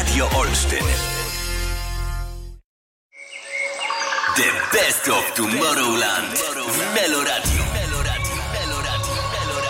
Radio Olsztyn. The Best of Tomorrowland w Melody